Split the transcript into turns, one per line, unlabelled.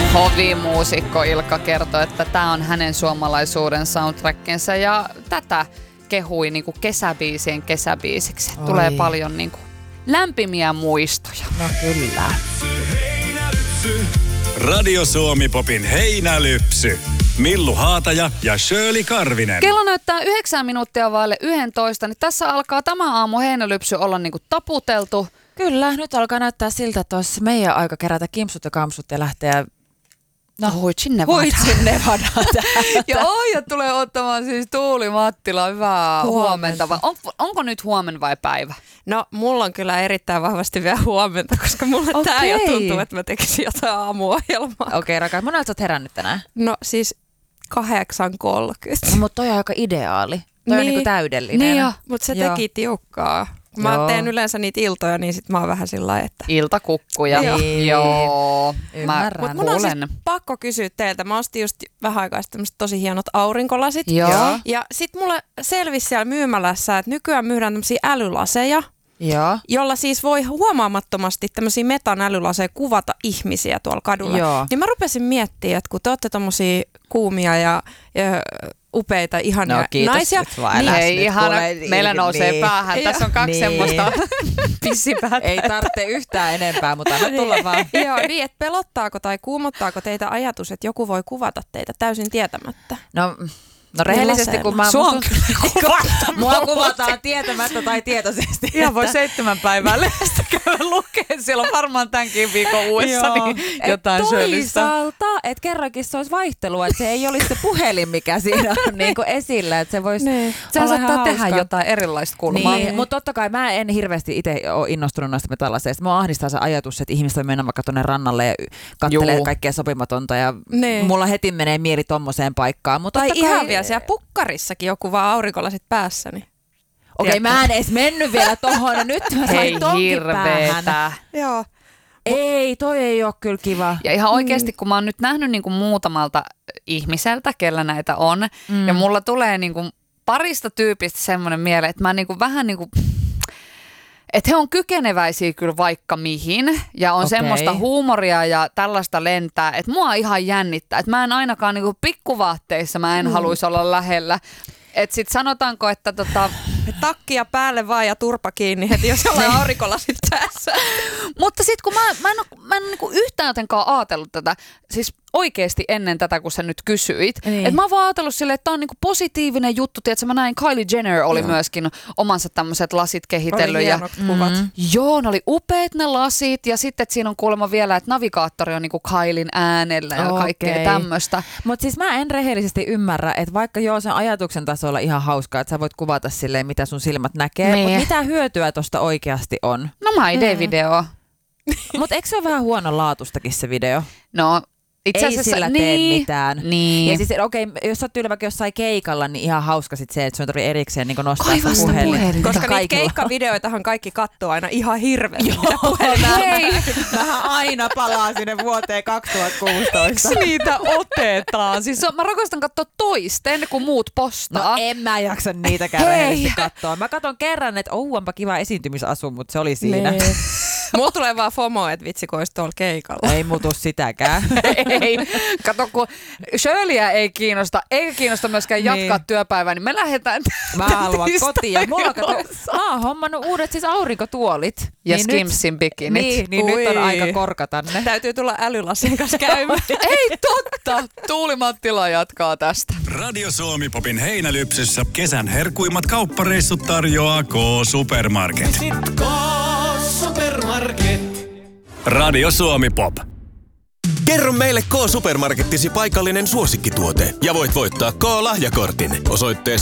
Hovimuusikko Ilkka kertoi, että tämä on hänen suomalaisuuden soundtrackinsa ja tätä kehui niinku kesäbiisien kesäbiisiksi. Tulee paljon niinku lämpimiä muistoja.
No kyllä.
Radio Suomi Popin heinälypsy. Millu Haataja ja Shirley Karvinen.
Kello näyttää 9 minuuttia vaille 11, niin tässä alkaa tämä aamu heinälypsy olla niinku taputeltu.
Kyllä, nyt alkaa näyttää siltä, että olisi meidän aika kerätä kimpsut ja kampsut ja lähteä
Huitsin Nevadaan.
Joo,
ja tulee ottamaan siis Tuuli Mattila. Hyvää huomenta. Onko nyt huomen vai päivä?
No, mulla on kyllä erittäin vahvasti vielä huomenta, koska mulle tää jo tuntuu, että mä tekisin jotain aamuohjelmaa.
Okei, rakas. Monelta sä oot herännyt tänään?
No siis 8:30.
No, mutta toi on aika ideaali. Toi on niinku täydellinen.
Niin jo.
Mutta se teki tiukkaa. Kun mä teen yleensä niitä iltoja, niin sit mä oon vähän sillä lailla, että...
Iltakukkuja. Joo.
Ymmärrän.
Mun on siis pakko kysyä teiltä. Mä ostin just vähän aikaa sitten tämmöset tosi hienot aurinkolasit.
Joo.
Ja sit mulle selvisi siellä myymälässä, että nykyään myydään tämmösiä älylaseja.
Joo.
Jolla siis voi huomaamattomasti tämmöisiä metanälylaseja kuvata ihmisiä tuolla kadulla.
Joo.
Niin mä rupesin miettimään, että kun te olette tommosia kuumia ja upeita, ihania naisia.
Niin, hei, ihana. Meillä nousee päähän. Tässä on kaksi semmoista pissipäätä.
Ei tarvitse yhtään enempää, mutta anna tulla vaan.
Joo, niin, että pelottaako tai kuumottaako teitä ajatus, että joku voi kuvata teitä täysin tietämättä?
No rehellisesti, kun mä... Mua kuvataan tietämättä tai tietoisesti.
Ihan voi 7 päivää lehdestä käydä lukeen. Siellä on varmaan tämänkin viikon uudessa niin jotain Shirleystä.
Toisaalta, että kerrankin se olisi vaihtelua, että se ei olisi se puhelin, mikä siinä on niinku esillä. Että se voisi
Sehän saattaa tehdä jotain erilaista kulmaa.
Niin, mutta totta kai mä en hirveästi itse ole innostunut noista metallaseista. Mua ahdistaa se ajatus, että ihmiset voi mennä vaikka tuonne rannalle ja kattelee kaikkea sopimatonta. Ja mulla heti menee mieli tommoseen paikkaan. Mutta
tai ihan vielä siellä pukkarissakin joku vaan aurinkolasit päässä. Niin.
Okei, mä en edes mennyt vielä tohon. No nyt mä sain tonkin päähän.
Joo.
Ei, toi ei ole kyllä kiva.
Ja ihan oikeasti, kun mä oon nyt nähnyt niin kuin muutamalta ihmiseltä, kellä näitä on, ja mulla tulee niin kuin parista tyypistä semmoinen mieleen, että mä niin kuin vähän niin kuin... Että he on kykeneväisiä kyllä vaikka mihin ja on semmoista huumoria ja tällaista lentää, että mua ihan jännittää. Että mä en ainakaan niinku pikkuvaatteissa mä en haluaisi olla lähellä. Että sit sanotaanko, että
takkia päälle vaan ja turpa kiinni heti, jos ollaan aurinkolasit päässä.
Mutta sit kun mä en niinku yhtään jotenkaan ajatellut tätä, siis oikeesti ennen tätä, kun sä nyt kysyit. Niin. Että mä oon vaan ajatellut silleen, että tää on niinku positiivinen juttu. Tiedätkö, mä näin Kylie Jenner oli myöskin omansa tämmöiset lasit kehitellyt.
Oli hienot kuvat.
Joo, ne oli upeat ne lasit ja sitten että siinä on kuulemma vielä, että navigaattori on niinku Kylin äänellä ja kaikkea tämmöistä.
Mutta siis mä en rehellisesti ymmärrä, että vaikka sen ajatuksen tasolla ihan hauskaa, että sä voit kuvata silleen, mitä sun silmät näkee, mutta mitä hyötyä tosta oikeasti on?
No mä idea-video.
Mutta eikö se ole vähän huonolaatustakin se video?
No... Itse
asiassa, ei sillä tee mitään.
Niin.
Ja siis jos sä oot tyyli vaikka jossain keikalla, niin ihan hauska sit se, että sun tarvii erikseen niin nostaa sitä puhelin.
Koska niitä keikkavideoitahan kaikki katsoo aina ihan hirveästi.
Vähän aina palaa sinne vuoteen 2016.
Miksi niitä otetaan? Siis mä rakastan katsoa toisten, kun muut postaa.
No en mä jaksa niitäkään rehellisesti katsoa. Mä katson kerran, että onpa kiva esiintymisasu, mutta se oli siinä.
Mulla tulee vaan FOMO, että vitsi, kun olisi tuolla keikalla.
Ei muutu sitäkään.
Ei. Kato, kun Shirleyä ei kiinnosta, eikä kiinnosta myöskään jatkaa työpäivää, niin me lähdetään
mä haluan kotiin. Ja mä oon hommannut uudet siis aurinkotuolit.
Ja niin Skimsin bikinit.
Niin nyt on aika korkata ne.
Täytyy tulla älylasin kanssa käymään.
Ei totta. Tuuli Mattila jatkaa tästä.
Radio Suomi Popin heinälypsyssä kesän herkuimmat kauppareissut tarjoaa K-Supermarket. K-Supermarket. Radio Suomi Pop.
Kerro meille K-Supermarkettisi paikallinen suosikkituote ja voit voittaa K-lahjakortin osoitteessa